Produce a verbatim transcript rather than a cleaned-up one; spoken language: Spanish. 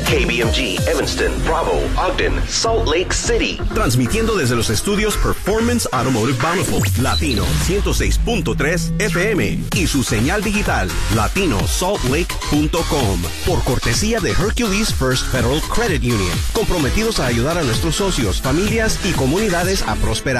K B M G, Evanston, Bravo, Ogden, Salt Lake City. Transmitiendo desde los estudios Performance Automotive Bountiful, Latino ciento seis punto tres F M y su señal digital latino salt lake punto com. Por cortesía de Hercules First Federal Credit Union, comprometidos a ayudar a nuestros socios, familias y comunidades a prosperar.